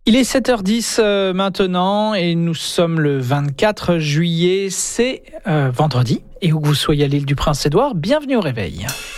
Il est 7h10 maintenant et nous sommes le 24 juillet, c'est vendredi. Et où que vous soyez à l'île du Prince-Édouard, bienvenue au réveil.